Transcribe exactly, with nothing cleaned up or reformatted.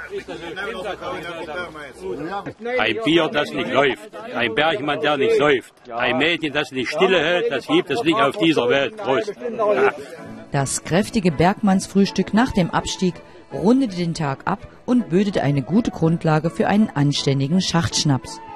Ein Bier, das nicht läuft. Ein Bergmann, der nicht säuft. Ein Mädchen, das nicht stille hält. Das gibt es nicht auf dieser Welt. Prost. Ja. Das kräftige Bergmannsfrühstück nach dem Abstieg rundete den Tag ab und bildete eine gute Grundlage für einen anständigen Schachtschnaps.